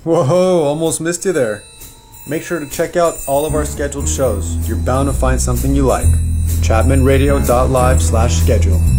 Whoa, almost missed you there. Make sure to check out all of our scheduled shows. You're bound to find something you like. ChapmanRadio.live/schedule.